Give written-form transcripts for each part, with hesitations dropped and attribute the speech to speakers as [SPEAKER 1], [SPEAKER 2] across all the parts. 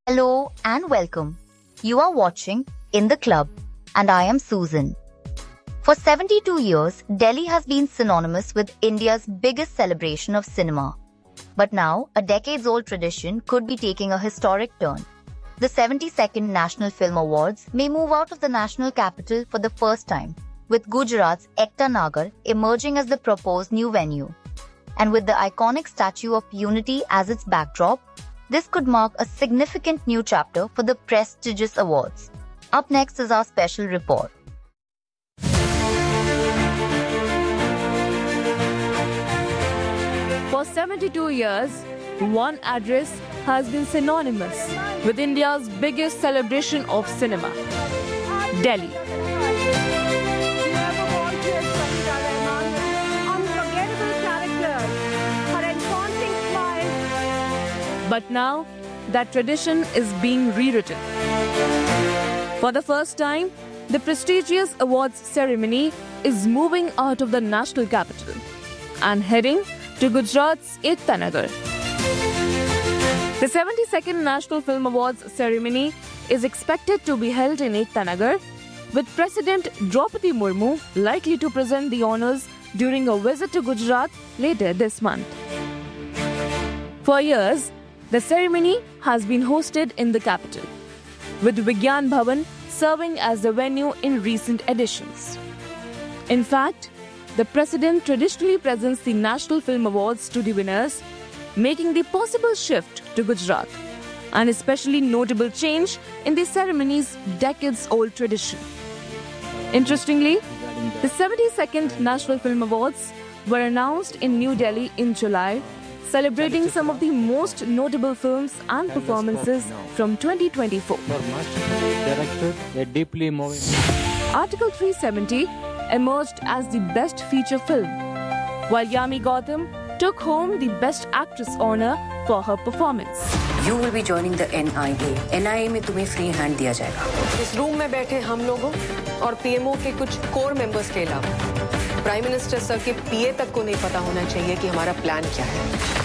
[SPEAKER 1] Hello and welcome. You are watching In the Club and I am Susan. For 72 years, Delhi has been synonymous with India's biggest celebration of cinema. But now, a decades-old tradition could be taking a historic turn. The 72nd National Film Awards may move out of the national capital for the first time, with Gujarat's Ekta Nagar emerging as the proposed new venue. And with the iconic Statue of Unity as its backdrop, this could mark a significant new chapter for the prestigious awards. Up next is our special report.
[SPEAKER 2] For 72 years, one address has been synonymous with India's biggest celebration of cinema, Delhi. But now, that tradition is being rewritten. For the first time, the prestigious awards ceremony is moving out of the national capital and heading to Gujarat's Ekta Nagar. The 72nd National Film Awards ceremony is expected to be held in Ekta Nagar, with President Draupadi Murmu likely to present the honours during a visit to Gujarat later this month. For years, the ceremony has been hosted in the capital, with Vigyan Bhavan serving as the venue in recent editions. In fact, the President traditionally presents the National Film Awards to the winners, making the possible shift to Gujarat, an especially notable change in the ceremony's decades-old tradition. Interestingly, the 72nd National Film Awards were announced in New Delhi in July, celebrating some of the most notable films and performances from 2024. Article 370 emerged as the best feature film, while Yami Gautam took home the Best Actress honor for her performance.
[SPEAKER 3] You will be joining the NIA. NIA में तुम्हें free hand दिया जाएगा.
[SPEAKER 4] इस room में बैठे हम लोगों और PMO के कुछ कोर मेंबर्स के अलावा प्राइम मिनिस्टर सर के PA तक को नहीं पता होना चाहिए कि हमारा प्लान क्या है.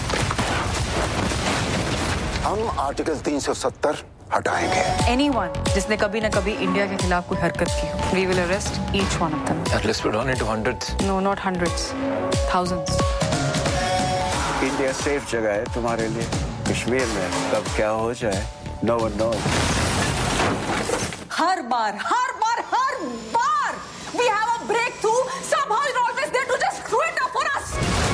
[SPEAKER 5] हम आर्टिकल 370 हटाएंगे.
[SPEAKER 3] Anyone जिसने कभी न कभी इंडिया के खिलाफ कोई हरकत की हो, we will arrest each one of them.
[SPEAKER 6] At least we're on into hundreds.
[SPEAKER 3] No, not hundreds, thousands.
[SPEAKER 5] India safe जगह है तुम्हारे लिए. कश्मीर में कब क्या हो जाए, no one knows.
[SPEAKER 3] हर बार